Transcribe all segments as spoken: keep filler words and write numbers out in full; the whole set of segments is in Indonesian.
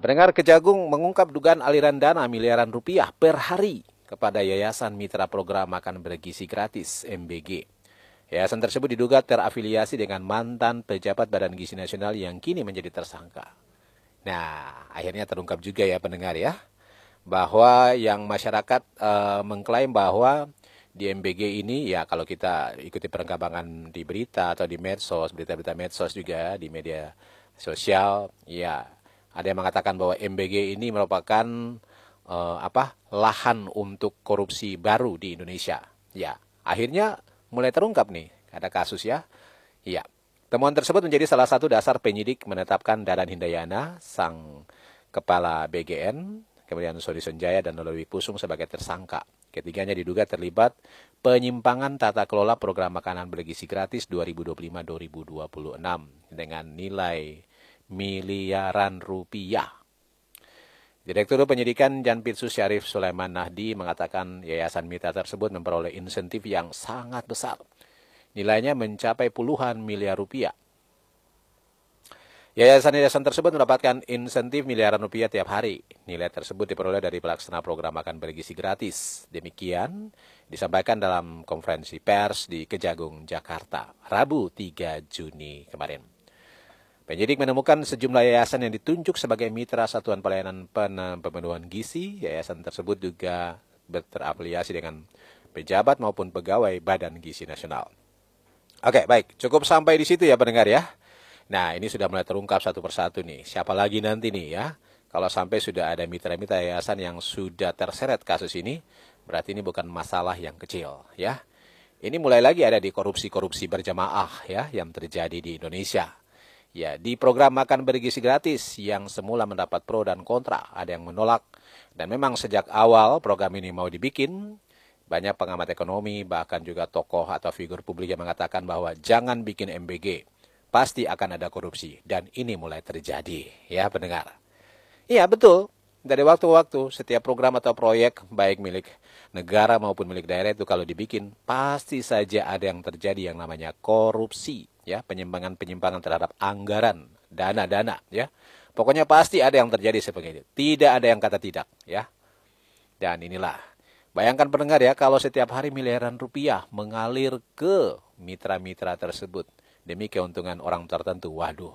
Pendengar, Kejagung mengungkap dugaan aliran dana miliaran rupiah per hari kepada Yayasan Mitra Program Makan Bergizi Gratis M B G. Yayasan tersebut diduga terafiliasi dengan mantan pejabat Badan Gizi Nasional yang kini menjadi tersangka. Nah, akhirnya terungkap juga ya pendengar ya, bahwa yang masyarakat uh, mengklaim bahwa di M B G ini ya, kalau kita ikuti perkembangan di berita atau di medsos, berita-berita medsos juga di media sosial, ya ada yang mengatakan bahwa M B G ini merupakan uh, apa lahan untuk korupsi baru di Indonesia. Ya, akhirnya mulai terungkap nih, ada kasus ya. Ya, temuan tersebut menjadi salah satu dasar penyidik menetapkan Dadan Hindayana, sang kepala B G N, kemudian Sody Sonjaya dan Lolowi Pusung sebagai tersangka. Ketiganya diduga terlibat penyimpangan tata kelola program makanan bergizi gratis dua ribu dua puluh lima dua ribu dua puluh enam dengan nilai miliaran rupiah. Direktur Penyidikan Janpitsus Syarif Sulaiman Nahdi mengatakan yayasan mitra tersebut memperoleh insentif yang sangat besar. Nilainya mencapai puluhan miliar rupiah. Yayasan-yayasan tersebut mendapatkan insentif miliaran rupiah tiap hari. Nilai tersebut diperoleh dari pelaksana program makan bergizi gratis. Demikian disampaikan dalam konferensi pers di Kejagung, Jakarta, Rabu tiga Juni kemarin. Penyidik menemukan sejumlah yayasan yang ditunjuk sebagai mitra Satuan Pelayanan Pemenuhan Gizi. Yayasan tersebut juga terafiliasi dengan pejabat maupun pegawai Badan Gizi Nasional. Oke, baik. Cukup sampai di situ ya pendengar ya. Nah, ini sudah mulai terungkap satu persatu nih. Siapa lagi nanti nih ya? Kalau sampai sudah ada mitra-mitra yayasan yang sudah terseret kasus ini, berarti ini bukan masalah yang kecil ya. Ini mulai lagi ada di korupsi-korupsi berjamaah ya yang terjadi di Indonesia. Ya, di program makan bergizi gratis yang semula mendapat pro dan kontra, ada yang menolak. Dan memang sejak awal program ini mau dibikin, banyak pengamat ekonomi, bahkan juga tokoh atau figur publik yang mengatakan bahwa jangan bikin M B G, pasti akan ada korupsi. Dan ini mulai terjadi, ya pendengar. Iya betul, dari waktu-waktu setiap program atau proyek, baik milik negara maupun milik daerah itu kalau dibikin, pasti saja ada yang terjadi yang namanya korupsi. Ya, penyimpangan-penyimpangan terhadap anggaran, dana-dana, ya. Pokoknya pasti ada yang terjadi seperti itu. Tidak ada yang kata tidak, ya. Dan inilah, bayangkan pendengar ya, kalau setiap hari miliaran rupiah mengalir ke mitra-mitra tersebut demi keuntungan orang tertentu, waduh.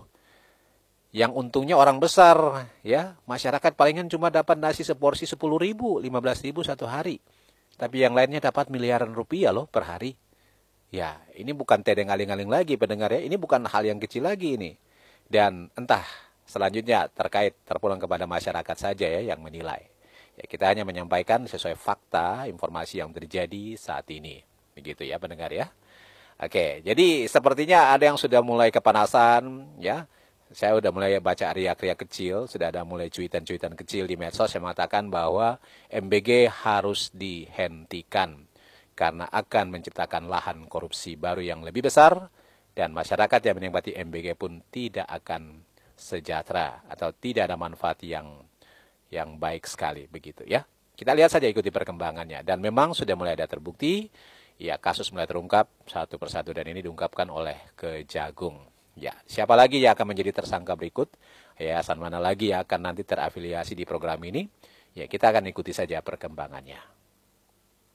Yang untungnya orang besar, ya. Masyarakat palingan cuma dapat nasi seporsi sepuluh ribu, lima belas ribu satu hari. Tapi yang lainnya dapat miliaran rupiah loh per hari. Ya, ini bukan tedeng aling-aling lagi pendengar ya. Ini bukan hal yang kecil lagi ini. Dan entah selanjutnya terkait terpulang kepada masyarakat saja ya yang menilai. Ya, kita hanya menyampaikan sesuai fakta, informasi yang terjadi saat ini. Begitu ya pendengar ya. Oke, jadi sepertinya ada yang sudah mulai kepanasan ya. Saya sudah mulai baca riak-riak kecil, sudah ada mulai cuitan-cuitan kecil di medsos yang mengatakan bahwa M B G harus dihentikan karena akan menciptakan lahan korupsi baru yang lebih besar dan masyarakat yang menikmati M B G pun tidak akan sejahtera atau tidak ada manfaat yang yang baik sekali begitu ya. Kita lihat saja ikuti perkembangannya dan memang sudah mulai ada terbukti ya, kasus mulai terungkap satu persatu dan ini diungkapkan oleh Kejagung. Ya, siapa lagi yang akan menjadi tersangka berikut? Yayasan mana lagi yang akan nanti terafiliasi di program ini? Ya, kita akan ikuti saja perkembangannya.